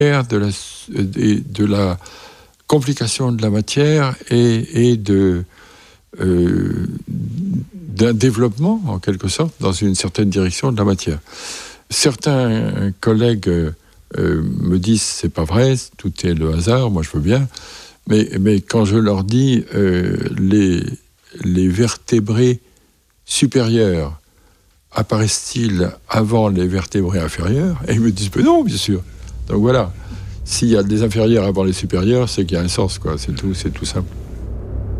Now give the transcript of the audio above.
de la complication de la matière et d'un développement, en quelque sorte, dans une certaine direction de la matière. Certains collègues me disent c'est pas vrai, tout est le hasard, moi je veux bien, mais quand je leur dis les vertébrés supérieurs apparaissent-ils avant les vertébrés inférieurs, et ils me disent non, bien sûr. Donc voilà, s'il y a des inférieurs avant les supérieurs, c'est qu'il y a un sens, quoi. C'est tout simple.